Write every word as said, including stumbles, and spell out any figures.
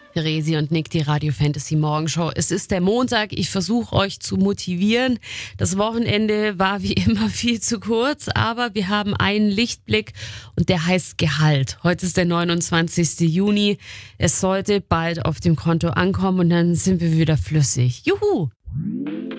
Resi und Nick, die Radio Fantasy Morgenshow. Es ist der Montag, ich versuche euch zu motivieren. Das Wochenende war wie immer viel zu kurz, aber wir haben einen Lichtblick und der heißt Gehalt. Heute ist der neunundzwanzigster Juni. Es sollte bald auf dem Konto ankommen und dann sind wir wieder flüssig. Juhu!